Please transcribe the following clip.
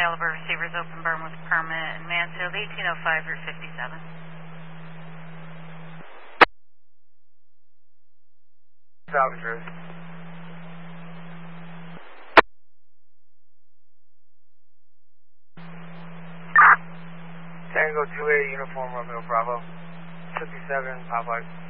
caliber receivers open burn with permit in Mansfield, 1805 Route 57. Salvage Road. Tango 28 Uniform Romeo Bravo. 57 Popeye.